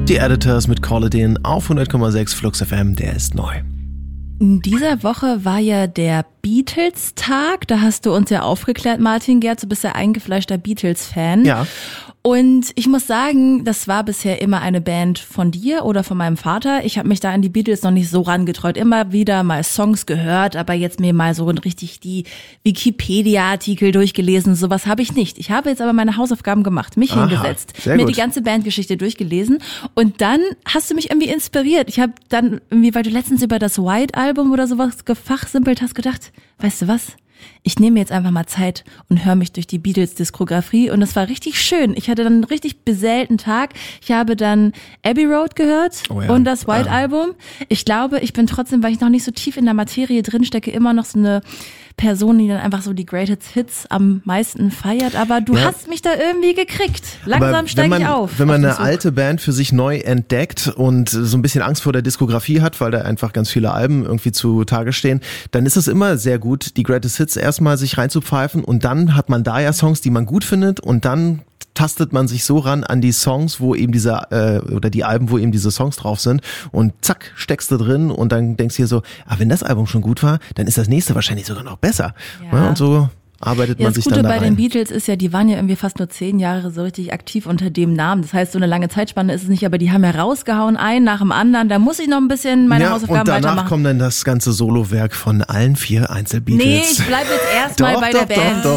Die Editors mit Call It In auf 100,6 Flux FM, der ist neu. In dieser Woche war ja der Beatles-Tag. Da hast du uns ja aufgeklärt, Martin Gerz, du bist ja eingefleischter Beatles-Fan. Ja. Und ich muss sagen, das war bisher immer eine Band von dir oder von meinem Vater. Ich habe mich da an die Beatles noch nicht so rangetreut. Immer wieder mal Songs gehört, aber jetzt mir mal so richtig die Wikipedia-Artikel durchgelesen. Sowas habe ich nicht. Ich habe jetzt aber meine Hausaufgaben gemacht, mich hingesetzt, mir die ganze Bandgeschichte durchgelesen. Und dann hast du mich irgendwie inspiriert. Ich habe dann irgendwie, weil du letztens über das White-Album oder sowas gefachsimpelt hast, gedacht, weißt du was? Ich nehme jetzt einfach mal Zeit und höre mich durch die Beatles-Diskografie und das war richtig schön. Ich hatte dann einen richtig beseelten Tag. Ich habe dann Abbey Road gehört und das White-Album. Ich glaube, ich bin trotzdem, weil ich noch nicht so tief in der Materie drinstecke, immer noch so eine Person, die dann einfach so die Greatest Hits am meisten feiert. Aber du hast mich da irgendwie gekriegt. Langsam steige ich auf. Wenn man eine alte Band für sich neu entdeckt und so ein bisschen Angst vor der Diskografie hat, weil da einfach ganz viele Alben irgendwie zu Tage stehen, dann ist es immer sehr gut, die Greatest Hits erstmal sich reinzupfeifen und dann hat man da ja Songs, die man gut findet und dann tastet man sich so ran an die Songs, wo eben oder die Alben, wo eben diese Songs drauf sind und zack, steckst du drin und dann denkst du dir so, wenn das Album schon gut war, dann ist das nächste wahrscheinlich sogar noch besser. Ja. Und so arbeitet man sich dann da rein. Das Gute bei den Beatles ist ja, die waren ja irgendwie fast nur 10 Jahre so richtig aktiv unter dem Namen. Das heißt, so eine lange Zeitspanne ist es nicht, aber die haben ja rausgehauen, einen nach dem anderen. Da muss ich noch ein bisschen meine Hausaufgaben weitermachen. Und danach kommt dann das ganze Solowerk von allen 4 Einzel-Beatles. Nee, ich bleib jetzt erstmal bei der Band.